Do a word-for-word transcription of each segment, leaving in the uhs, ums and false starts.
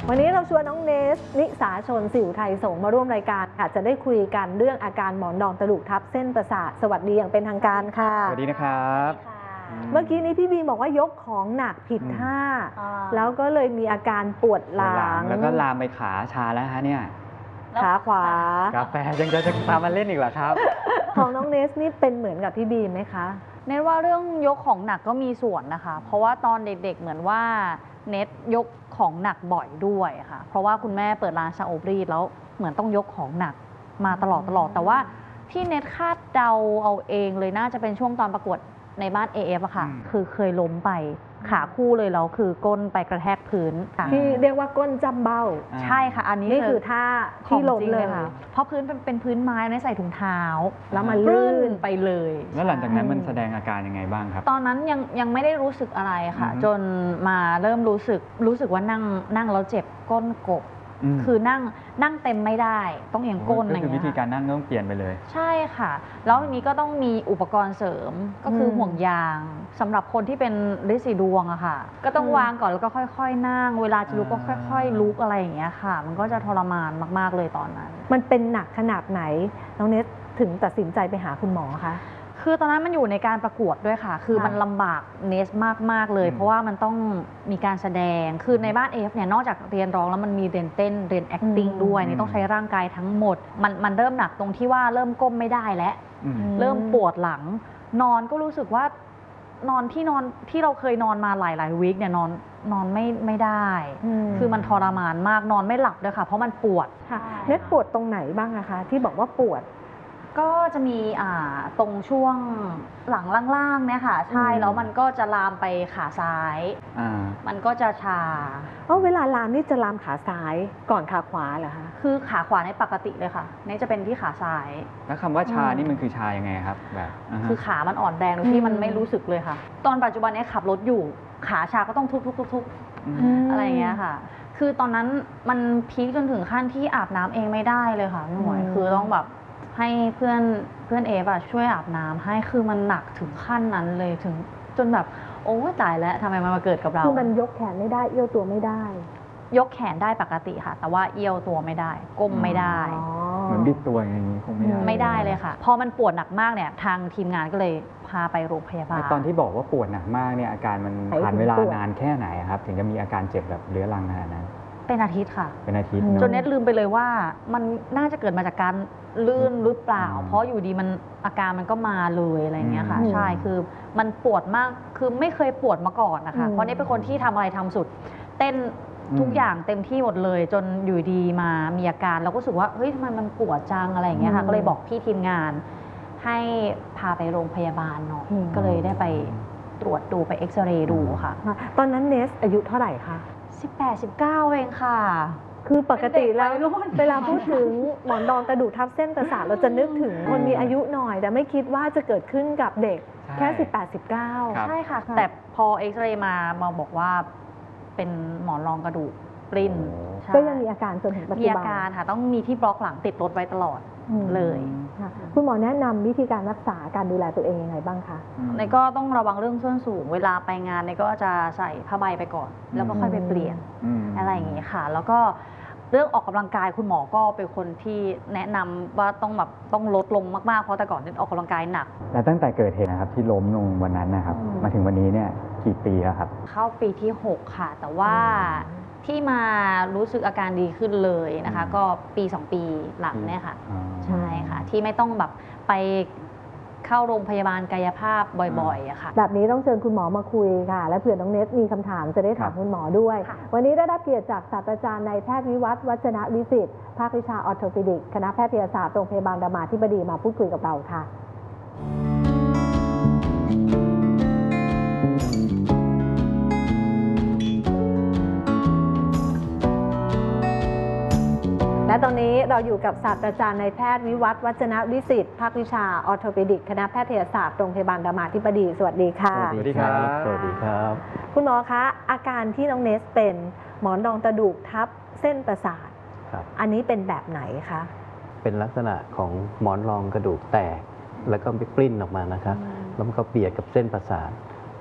วันนี้เราชวนน้องเนสนิสาชนสิวไทยสงมาร่วมรายการค่ะจะได้คุยกันเรื่องอาการหมอนรองกระดูกทับเส้นประสาทสวัสดีอย่างเป็นทางการค่ะสวัสดีนะครับเมื่อกี้นี้พี่บีบอกว่ายกของหนักผิดท่าแล้วก็เลยมีอาการปวดหลังแล้วก็ลามไปขาชาแล้วฮะเนี่ยขาขวากาแฟยังจะจะตามมาเล่นอีกเหรอครับของน้องเนสนี่เป็นเหมือนกับพี่บีไหมคะเนทว่าเรื่องยกของหนักก็มีส่วนนะคะเพราะว่าตอนเด็กๆเหมือนว่าเนทยกของหนักบ่อยด้วยค่ะเพราะว่าคุณแม่เปิดร้านซาโอรีดแล้วเหมือนต้องยกของหนักมาตลอดตลอดแต่ว่าที่เนทคาดเดาเอาเองเลยน่าจะเป็นช่วงตอนประกวดในบ้าน เอ เอฟ อะค่ะคือเคยล้มไปขาคู่เลยแล้วคือก้นไปกระแทกพื้นที่เรียกว่าก้นจำเบ้าใช่ค่ะอันนี้นี่คือท่าที่ล้มเลยค่ะเพราะพื้นเป็นพื้นไม้ในใส่ถุงเท้าแล้วมันลื่นไปเลยแล้วหลังจากนั้นมันแสดงอาการยังไงบ้างครับตอนนั้นยังยังไม่ได้รู้สึกอะไรค่ะจนมาเริ่มรู้สึกรู้สึกว่านั่งนั่งแล้วเจ็บก้นกบคือนั่งนั่งเต็มไม่ได้ต้องเอียงก้นอะไรอย่างเงี้ยก็คือวิธีการนั่งต้องเปลี่ยนไปเลยใช่ค่ะแล้วทีนี้ก็ต้องมีอุปกรณ์เสริมก็คือห่วงยางสำหรับคนที่เป็นฤทธิ์สีดวงอะค่ะก็ต้องวางก่อนแล้วก็ค่อยๆนั่งเวลาจะลุกก็ค่อยๆลุกอะไรอย่างเงี้ยค่ะมันก็จะทรมานมากๆเลยตอนนั้นมันเป็นหนักขนาดไหนน้องเนสถึงตัดสินใจไปหาคุณหมอคะคือตอนนั้นมันอยู่ในการประกวดด้วยค่ะคือมันลำบากเนสมากๆเลยเพราะว่ามันต้องมีการแสดงคือในบ้านเอฟเนี่ยนอกจากเรียนร้องแล้วมันมีเรียนเต้นเรียน acting ด้วยนี่ต้องใช้ร่างกายทั้งหมดมันมันเริ่มหนักตรงที่ว่าเริ่มก้มไม่ได้แล้วเริ่มปวดหลังนอนก็รู้สึกว่านอนที่นอนที่เราเคยนอนมาหลายๆวีคเนี่ยนอนนอนไม่ไม่ได้คือมันทรมานมากนอนไม่หลับด้วยค่ะเพราะมันปวดค่ะเนสปวดตรงไหนบ้างอะคะที่บอกว่าปวดก็จะมีตรงช่วงหลังล่างๆเนี่ยค่ะใช่แล้วมันก็จะลามไปขาซ้ายมันก็จะชาเออเวลาลามนี่จะลามขาซ้ายก่อนขาขวาเหรอคะคือขาขวาในปกติเลยค่ะนี่จะเป็นที่ขาซ้ายแล้วคำว่าชานี่มันคือชายังไงครับแบบคือขามันอ่อนแรงโดยที่มันไม่รู้สึกเลยค่ะตอนปัจจุบันนี้ขับรถอยู่ขาชาก็ต้องทุบๆๆอะไรอย่างเงี้ยค่ะคือตอนนั้นมันพีคจนถึงขั้นที่อาบน้ำเองไม่ได้เลยค่ะหน่วยคือต้องแบบให้เพื่อนเพื่อนเอฟอะช่วยอาบน้ำให้คือมันหนักถึงขั้นนั้นเลยถึงจนแบบโอ้ตายแล้วทำไมมันมาเกิดกับเราคือมันยกแขนไม่ได้เอี้ยวตัวไม่ได้ยกแขนได้ปกติค่ะแต่ว่าเอี้ยวตัวไม่ได้ก้มไม่ได้เหมือนบิดตัวอย่างนี้คงไม่ได้ไม่ได้เลยค่ะพอมันปวดหนักมากเนี่ยทางทีมงานก็เลยพาไปโรงพยาบาลตอนที่บอกว่าปวดหนักมากเนี่ยอาการมันผ่านเวลานานแค่ไหนครับถึงจะมีอาการเจ็บแบบเรื้อรังขนาดนั้นเป็นอาทิตย์ค่ะเป็นอาทิตย์จนเน็ตลืมไปเลยว่ามันน่าจะเกิดมาจากการลื่นหรือเปล่าเพราะอยู่ดีมันอาการมันก็มาเลยอะไรเงี้ยค่ะใช่คือมันปวดมากคือไม่เคยปวดมาก่อนนะคะเพราะนี่เป็นคนที่ทำอะไรทำสุดเต้นทุกอย่างเต็มที่หมดเลยจนอยู่ดีมามีอาการเราก็รู้สึกว่าเฮ้ยทำไมมันปวดจังอะไรอย่างเงี้ยค่ะก็เลยบอกพี่ทีมงานให้พาไปโรงพยาบาลเนาะก็เลยได้ไปตรวจดูไปเอ็กซเรย์ดูค่ะตอนนั้นเนสอายุเท่าไหร่คะสิบแปด สิบเก้าเองค่ะคือปกติแล้วเวลาพูดถึงหมอนรองกระดูกทับเส้นประสาทเราจะนึกถึงคนมีอายุหน่อยแต่ไม่คิดว่าจะเกิดขึ้นกับเด็กแค่ สิบแปด สิบเก้าใช่ค่ะแต่พอเอ็กซเรย์มามาบอกว่าเป็นหมอนรองกระดูกปริ้นก็ยังมีอาการจนถึงปัจจุบันมีอาการค่ะต้องมีที่บล็อกหลังติดรถไว้ตลอดเลยคุณหมอแนะนำวิธีการรักษาการดูแลตัวเองยังไงบ้างคะในก็ต้องระวังเรื่องส้นสูงเวลาไปงานในก็จะใส่ผ้าใบไปก่อนแล้วก็ค่อยไปเปลี่ยนอะไรอย่างนี้ค่ะแล้วก็เรื่องออกกำลังกายคุณหมอก็เป็นคนที่แนะนำว่าต้องแบบต้องลดลงมากๆเพราะแต่ก่อนนี่ออกกำลังกายหนักแล้วตั้งแต่เกิดเหตุนะครับที่ล้มลงวันนั้นนะครับมาถึงวันนี้เนี่ยกี่ปีแล้วครับเข้าปีที่หกค่ะแต่ว่าที่มารู้สึกอาการดีขึ้นเลยนะคะก็ปีสองปีหลังเนี่ยค่ะใช่ค่ะที่ไม่ต้องแบบไปเข้าโรงพยาบาลกายภาพบ่อยๆอะค่ะแบบนี้ต้องเชิญคุณหมอมาคุยค่ะและเผื่อน้องเนสมีคำถามจะได้ถามคุณหมอด้วยวันนี้ได้รับเกียรติจากศาสตราจารย์นายแพทย์วิวัฒน์วัชนะวิสิทธิ์ภาควิชาออร์โทปิดิกคณะแพทยศาสตร์โรงพยาบาลรามาธิบดีมาพูดคุยกับเราค่ะและตอนนี้เราอยู่กับศาสตราจารย์นายแพทย์วิวัฒน์วัชนะวิสิทธิ์ภาควิชาออร์โทปิดิกคณะแพทยศาสตร์โรงพยาบาลรามาธิบดีสวัสดีค่ะสวัสดีครับสวัสดีครับคุณหมอคะอาการที่น้องเนสเป็นหมอนรองกระดูกทับเส้นประสาทอันนี้เป็นแบบไหนคะเป็นลักษณะของหมอนรองกระดูกแตกแล้วก็ไปปลิ้นออกมานะคะแล้วมันก็เบียดกับเส้นประสาท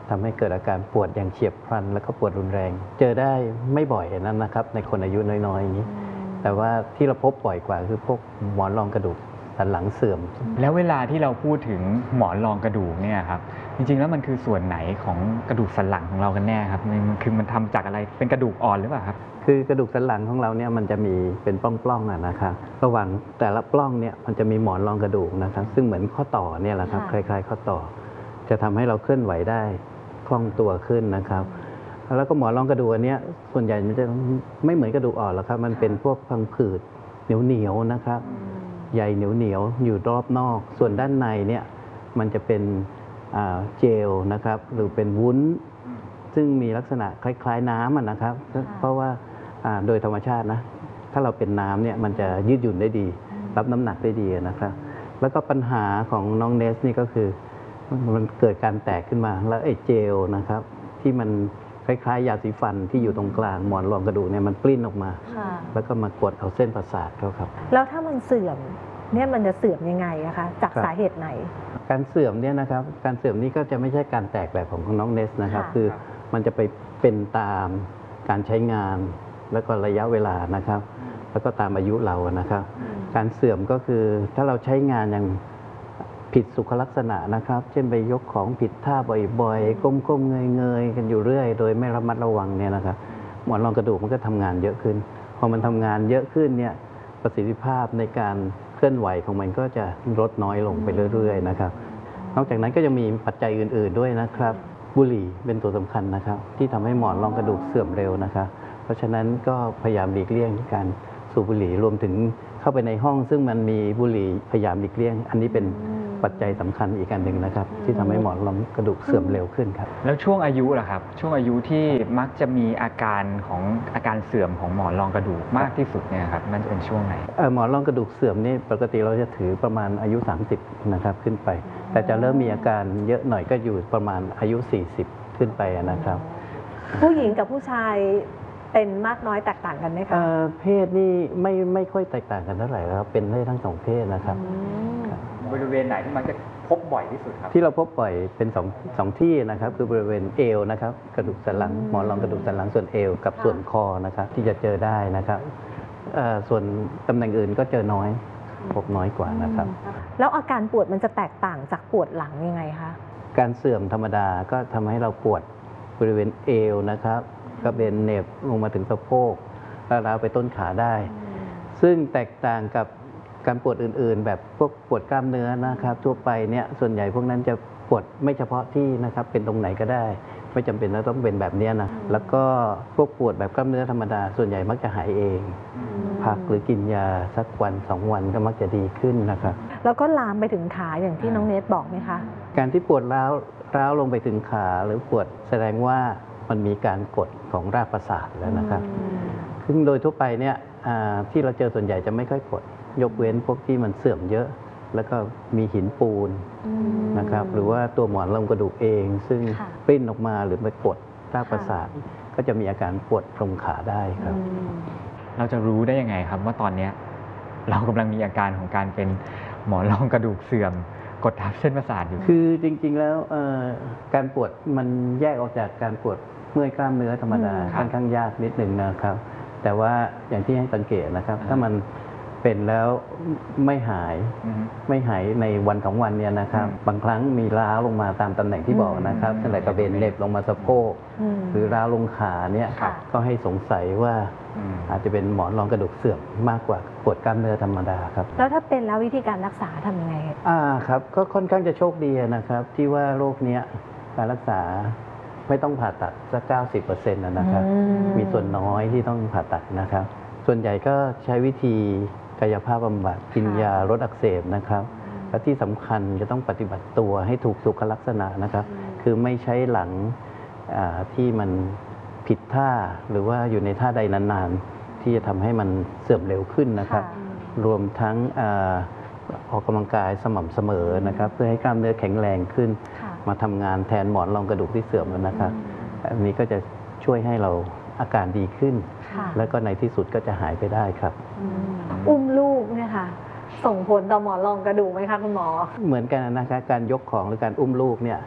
ทำให้เกิดอาการปวดอย่างเฉียบพลันแล้วก็ปวดรุนแรง เจอได้ไม่บ่อยนั่นนะครับในคนอายุน้อยๆอย่างนี้ แต่ว่าที่เราพบบ่อยกว่าคือพวกหมอนรองกระดูกสันหลังเสื่อมแล้วเวลาที่เราพูดถึงหมอนรองกระดูกเนี่ยครับจริงๆแล้วมันคือส่วนไหนของกระดูกสันหลังของเรากันแน่ครับมันคือมันทำจากอะไรเป็นกระดูกอ่อนหรือเปล่าครับคือกระดูกสันหลังของเราเนี่ยมันจะมีเป็นปล้องๆอะนะครับระหว่างแต่ละปล้องเนี่ยมันจะมีหมอนรองกระดูกนะครับซึ่งเหมือนข้อต่อเนี่ยแหละครับคค่ะล้ายๆข้อต่อ จะทำให้เราเคลื่อนไหวได้คล่องตัวขึ้นนะครับ แล้วก็หมอนรองกระดูกอันเนี้ยส่วนใหญ่มันจะไม่เหมือนกระดูกอ่อนหรอกครับมันเป็นพวกพังผืดเหนียวๆนะครับใยเหนียวๆอยู่รอบนอก ส่วนด้านในเนี่ยมันจะเป็นอ่าเจลนะครับหรือเป็นวุ้น ซึ่งมีลักษณะคล้ายๆน้ำอะนะครับ เพราะว่าอ่าโดยธรรมชาตินะถ้าเราเป็นน้ำเนี่ยมันจะยืดหยุ่นได้ดี รับน้ำหนักได้ดีนะครับ แล้วก็ปัญหาของน้องเนสนี่ก็คือมันเกิดการแตกขึ้นมา แล้วไอ้เจลนะครับที่มันคล้ายๆยาสีฟันที่อยู่ตรงกลางหมอนรองกระดูกเนี่ยมันปลิ้นออกมาค่ะแล้วก็มากดเอาเส้นประสาทเขาครับแล้วถ้ามันเสื่อมเนี่ยมันจะเสื่อมยังไงอะคะจากครับสาเหตุไหนการเสื่อมเนี่ยนะครับการเสื่อมนี้ก็จะไม่ใช่การแตกแบบของน้องเนสนะครับค่ะคือมันจะไปเป็นตามการใช้งานแล้วก็ระยะเวลานะครับ แล้วก็ตามอายุเรานะครับ การเสื่อมก็คือถ้าเราใช้งานอย่างผิดสุขลักษณะนะครับ เช่นไปยกของผิดท่าบ่อยๆ ก้มๆเงยๆ กันอยู่เรื่อย โดยไม่ระมัดระวังเนี่ยนะครับหมอนรองกระดูกมันก็ทำงานเยอะขึ้น พอมันทำงานเยอะขึ้นเนี่ยประสิทธิภาพในการเคลื่อนไหวของมันก็จะลดน้อยลงไปเรื่อยๆนะครับ นอกจากนั้นก็ยังมีปัจจัยอื่นๆด้วยนะครับ บุหรี่เป็นตัวสำคัญนะครับ ที่ทำให้หมอนรองกระดูกเสื่อมเร็วนะครับ เพราะฉะนั้นก็พยายามหลีกเลี่ยงการสูบบุหรี่รวมถึงเข้าไปในห้องซึ่งมันมีบุหรี่พยายามหลีกเลี่ยง อันนี้เป็นปัจจัยสำคัญอีกอันหนึ่งนะครับ ที่ทำให้หมอนรองกระดูกเสื่อมเร็วขึ้นครับแล้วช่วงอายุล่ะครับช่วงอายุที่มักจะมีอาการของอาการเสื่อมของหมอนรองกระดูกมากที่สุดเนี่ยครับมันจะเป็นช่วงไหนเอ่อหมอนรองกระดูกเสื่อมนี่ปกติเราจะถือประมาณอายุ สามสิบ นะครับขึ้นไป แต่จะเริ่มมีอาการเยอะหน่อยก็อยู่ประมาณอายุ สี่สิบ ขึ้นไปนะครับผู้หญิงกับผู้ชายเป็นมากน้อยแตกต่างกันไหมคะเอ่อเพศนี่ไม่ไม่ค่อยแตกต่างกันเท่าไหร่แล้วครับเป็นได้ทั้งสองเพศนะครับบริเวณไหนที่มักจะพบบ่อยที่สุดครับที่เราพบบ่อยเป็นสองสองที่นะครับคือบริเวณเอวนะครับกระดูกสันหลังหมอนรองกระดูกสันหลังส่วนเอวกับส่วนคอนะครับที่จะเจอได้นะครับเอ่อส่วนตำแหน่งอื่นก็เจอน้อยพบน้อยกว่านะครับแล้วอาการปวดมันจะแตกต่างจากปวดหลังยังไงคะการเสื่อมธรรมดาก็ทำให้เราปวดบริเวณเอวนะครับก็เป็นเหน็บลงมาถึงสะโพกแล้วราวไปต้นขาได้ ซึ่งแตกต่างกับการปวดอื่นๆ แบบพวกปวดกล้ามเนื้อนะครับ ทั่วไปเนี่ยส่วนใหญ่พวกนั้นจะปวดไม่เฉพาะที่นะครับเป็นตรงไหนก็ได้ ไม่จำเป็นว่าต้องเป็นแบบเนี้ยนะแล้วก็พวกปวดแบบกล้ามเนื้อธรรมดา ส่วนใหญ่มักจะหายเอง พักหรือกินยาสักวันสองวันก็มักจะดีขึ้นนะครับแล้วก็ลามไปถึงขาอย่างที่น้องเนทบอกไหมคะการที่ปวดร้าวร้าวลงไปถึงขาหรือปวดแสดงว่ามันมีการกดของรากประสาทแล้วนะครับ ซึ่งโดยทั่วไปเนี่ยอ่าที่เราเจอส่วนใหญ่จะไม่ค่อยกด ยกเว้นพวกที่มันเสื่อมเยอะ แล้วก็มีหินปูนนะครับ หรือว่าตัวหมอนรองกระดูกเอง ซึ่งค่ะปริ้นออกมาหรือไปกดรากประสาท ก็จะมีอาการปวดตรงขาได้ครับเราจะรู้ได้ยังไงครับว่าตอนเนี้ยเรากำลังมีอาการของการเป็นหมอนรองกระดูกเสื่อมกดทับเส้นประสาทอยู่คือจริงๆแล้วเอ่อการปวดมันแยกออกจากการปวดเมื่อยกล้ามเนื้อธรรมดาอืมครับค่อนข้างยากนิดหนึ่งนะครับ แต่ว่าอย่างที่ให้สังเกตนะครับอ่าถ้ามันเป็นแล้วไม่หายอือฮึไม่หายในวันสองวันเนี่ยนะครับอืมบางครั้งมีร้าวลงมาตามตำแหน่งที่บอกนะครับอืมตั้งแต่กระเบนเหน็บลงมาสะโพกอืมหรือร้าวลงขาเนี่ยค่ะก็ให้สงสัยว่าอืมอาจจะเป็นหมอนรองกระดูกเสื่อมมากกว่าปวดกล้ามเนื้อธรรมดาครับแล้วถ้าเป็นแล้ววิธีการรักษาทำยังไงอ่าครับก็ค่อนข้างจะโชคดีนะครับ ที่ว่าโรคเนี้ยการรักษาไม่ต้องผ่าตัดสักเก้าสิบเปอร์เซ็นต์นะครับอืมมีส่วนน้อยที่ต้องผ่าตัดนะครับ ส่วนใหญ่ก็ใช้วิธีกายภาพบำบัดกินยาลดอักเสบนะครับ และที่สำคัญจะต้องปฏิบัติตัวให้ถูกสุขลักษณะนะครับ คือไม่ใช้หลังอ่าที่มันผิดท่าหรือว่าอยู่ในท่าใดนานๆ ที่จะทำให้มันเสื่อมเร็วขึ้นนะครับ รวมทั้งอาออกกำลังกายสม่ำเสมอนะครับ เพื่อให้กล้ามเนื้อแข็งแรงขึ้นค่ะมาทำงานแทนหมอนรองกระดูกที่เสื่อมแล้วนะครับ อันนี้ก็จะช่วยให้เราอาการดีขึ้นค่ะแล้วก็ในที่สุดก็จะหายไปได้ครับอุ้มลูกเนี่ยค่ะ ส่งผลต่อหมอนรองกระดูกไหมคะคุณหมอเหมือนกันนะครับการยกของหรือการอุ้มลูกเนี่ย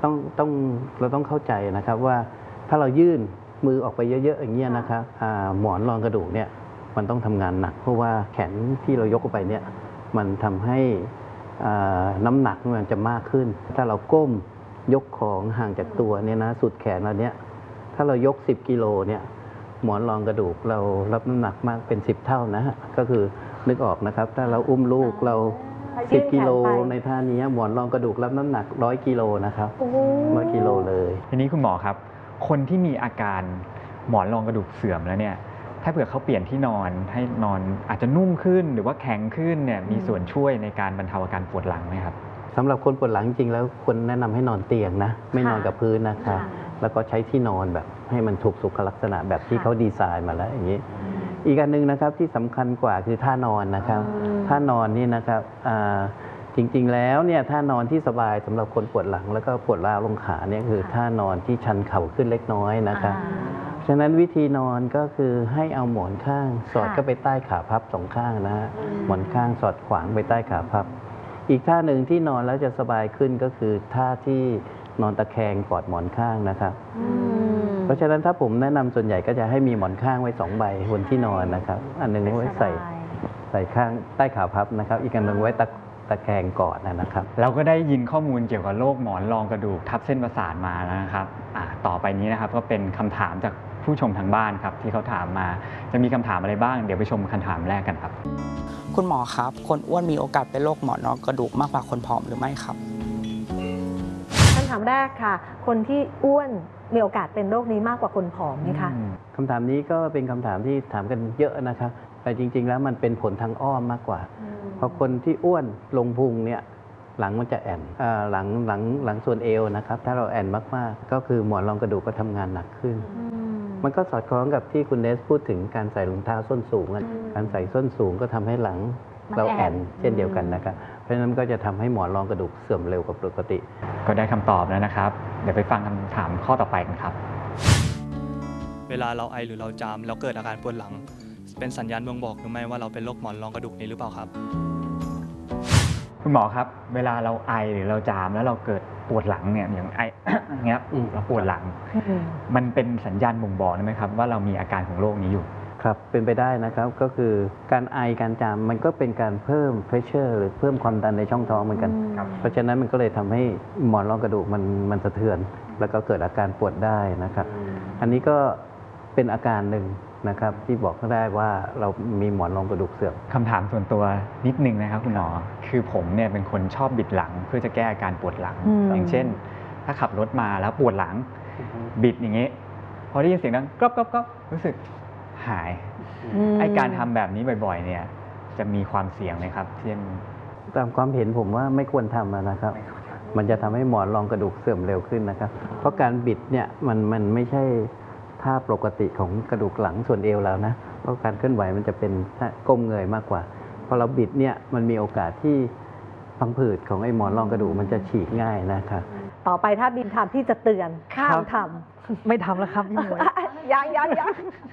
ต้องต้องเราต้องเข้าใจนะครับว่าถ้าเรายื่นมือออกไปเยอะๆอย่างเงี้ยนะครับอ่าหมอนรองกระดูกเนี่ยมันต้องทำงานหนัก เพราะว่าแขนที่เรายกออกไปเนี่ยมันทำให้อ่าน้ำหนักมันจะมากขึ้น ถ้าเราก้มยกของห่างจากตัวเนี่ยนะสุดแขนเราเนี่ยถ้าเรายกสิบกิโลเนี่ยหมอนรองกระดูกเรารับน้ำหนักมากเป็นสิบเท่านะฮะก็คือนึกออกนะครับถ้าเราอุ้มลูกเราสิบกิโลในท่านี้หมอนรองกระดูกรับน้ำหนักร้อยกิโลนะครับร้อยกิโลเลยทีนี้คุณหมอครับคนที่มีอาการหมอนรองกระดูกเสื่อมแล้วเนี่ยถ้าเผื่อเขาเปลี่ยนที่นอนให้นอนอาจจะนุ่มขึ้นหรือว่าแข็งขึ้นเนี่ยมีส่วนช่วยในการบรรเทาอาการปวดหลังไหมครับสำหรับคนปวดหลังจริงแล้วควรแนะนำให้นอนเตียงนะไม่นอนกับพื้นนะครับแล้วก็ใช้ที่นอนแบบให้มันถูกสุขลักษณะแบบที่เขาดีไซน์มาแล้วอย่างนี้อีกอันหนึ่งนะครับที่สำคัญกว่าคือท่านอนนะครับท่านอนนี่นะครับจริงๆแล้วเนี่ยท่านอนที่สบายสำหรับคนปวดหลังแล้วก็ปวดร้าวลงขาเนี่ยคือท่านอนที่ชันเข่าขึ้นเล็กน้อยนะครับฉะนั้นวิธีนอนก็คือให้เอาหมอนข้างสอดเข้าไปใต้ขาพับสองข้างนะฮะหมอนข้างสอดขวางไปใต้ขาพับอีกท่าหนึ่งที่นอนแล้วจะสบายขึ้นก็คือท่าที่นอนตะแคงกอดหมอนข้างนะครับเพราะฉะนั้นถ้าผมแนะนำส่วนใหญ่ก็จะให้มีหมอนข้างไว้สองใบบนที่นอนนะครับอันหนึ่งไว้ใส่ใส่ข้างใต้ขาพับนะครับอีกอันหนึ่งไว้ตะตะแคงกอดนะครับเราก็ได้ยินข้อมูลเกี่ยวกับโรคหมอนรองกระดูกทับเส้นประสาทมาแล้วนะครับต่อไปนี้นะครับก็เป็นคำถามจากผู้ชมทางบ้านครับที่เขาถามมาจะมีคำถามอะไรบ้างเดี๋ยวไปชมคำถามแรกกันครับคุณหมอครับคนอ้วนมีโอกาสเป็นโรคหมอนรองกระดูกมากกว่าคนผอมหรือไม่ครับคำถามแรกค่ะคนที่อ้วนมีโอกาสเป็นโรคนี้มากกว่าคนผอมไหมคะคำถามนี้ก็เป็นคำถามที่ถามกันเยอะนะครับแต่จริงๆแล้วมันเป็นผลทางอ้อมมากกว่าเพราะคนที่อ้วนลงพุงเนี่ยหลังมันจะแอนหลังหลังหลังส่วนเอวนะครับถ้าเราแอนมากๆก็คือหมอนรองกระดูกก็ทำงานหนักขึ้นมันก็สอดคล้องกับที่คุณเนสพูดถึงการใส่รองเท้าส้นสูงการใส่ส้นสูงก็ทำให้หลังเราแอนเช่นเดียวกันนะครับเพราะฉะนั้นก็จะทำให้หมอนรองกระดูกเสื่อมเร็วกว่าปกติก็ได้คำตอบแล้วนะครับเดี๋ยวไปฟังคำถามข้อต่อไปกันครับเวลาเราไอหรือเราจามแล้วเกิดอาการปวดหลังเป็นสัญญาณบ่งบอกหรือไม่ว่าเราเป็นโรคหมอนรองกระดูกนี้หรือเปล่าครับคุณหมอครับเวลาเราไอหรือเราจามแล้วเราเกิดปวดหลังเนี่ยอย่างไอ เงี้ยเราปวดหลังมันเป็นสัญญาณบ่งบอกไหมครับว่าเรามีอาการของโรคนี้อยู่ครับเป็นไปได้นะครับก็คือการไอการจามมันก็เป็นการเพิ่ม pressure หรือเพิ่มความดันในช่องท้องเหมือนกันเพราะฉะนั้นมันก็เลยทำให้หมอนรองกระดูกมันมันสะเทือนแล้วก็เกิดอาการปวดได้นะครับอันนี้ก็เป็นอาการหนึ่งนะครับที่บอกได้ว่าเรามีหมอนรองกระดูกเสื่อมคำถามส่วนตัวนิดนึงนะครับคุณหมอคือผมเนี่ยเป็นคนชอบบิดหลังเพื่อจะแก้อาการปวดหลังอย่างเช่นถ้าขับรถมาแล้วปวดหลังบิดอย่างเงี้ยพอได้ยินเสียงดังก๊อบก๊อบก๊อบรู้สึกหายไอการทำแบบนี้บ่อยๆเนี่ยจะมีความเสี่ยงไหมครับเช่นตามความเห็นผมว่าไม่ควรทำนะครับมันจะทำให้หมอนรองกระดูกเสื่อมเร็วขึ้นนะครับเพราะการบิดเนี่ยมันมันไม่ใช่ท่าปกติของกระดูกหลังส่วนเอวแล้วนะเพราะการเคลื่อนไหวมันจะเป็นก้มเงยมากกว่าพอเราบิดเนี่ยมันมีโอกาสที่พังผืดของไอ้หมอนรองกระดูกมันจะฉีกง่ายนะครับต่อไปถ้าบินทำพี่จะเตือนข้ามทำไม่ทำแล้วครับพี่หมวยยังยังยัง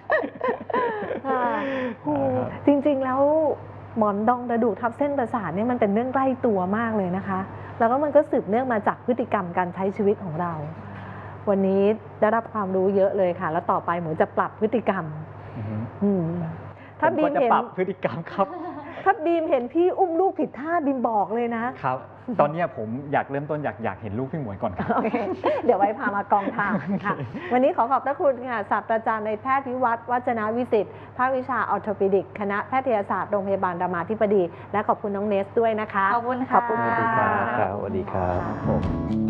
จริงๆแล้วหมอนรองกระดูกทับเส้นประสาทนี่มันเป็นเรื่องใกล้ตัวมากเลยนะคะแล้วก็มันก็สืบเนื่องมาจากพฤติกรรมการใช้ชีวิตของเราวันนี้ได้รับความรู้เยอะเลยค่ะแล้วต่อไปหมูจะปรับพฤติกรรมถ้าบีมเห็นปรับพฤติกรรมครับถ้าบีมเห็นพี่อุ้มลูกผิดท่าบีมบอกเลยนะครับตอนนี้ผมอยากเริ่มต้นอยากอยากเห็นลูกพี่หมวยก่อนครับเดี๋ยวไว้พามากองทางค่ะวันนี้ขอขอบพระคุณค่ะศาสตราจารย์นายแพทย์วิวัฒน์วัจนวิสิทธิ์ภาควิชาออร์โทปิดิกคณะแพทยศาสตร์โรงพยาบาลรามาธิบดีและขอบคุณน้องเนสด้วยนะคะขอบคุณค่ะขอบคุณค่ะสวัสดีครับ